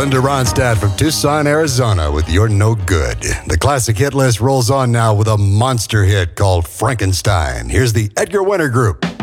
Linda Ronstadt from Tucson, Arizona with You're No Good. The classic hit list rolls on now with a monster hit called Frankenstein. Here's the Edgar Winter Group.